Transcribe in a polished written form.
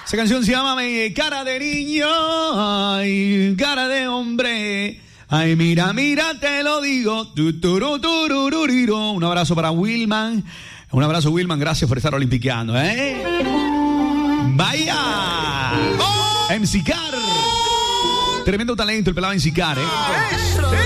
Esa canción se llama Cara de niño, ay, cara de hombre. Ay, mira, mira, te lo digo. Un abrazo para Wilman. Un abrazo, Wilman. Gracias por estar olimpiqueando, ¡Vaya! ¡Oh! MC Car. Tremendo talento el pelado MC Car,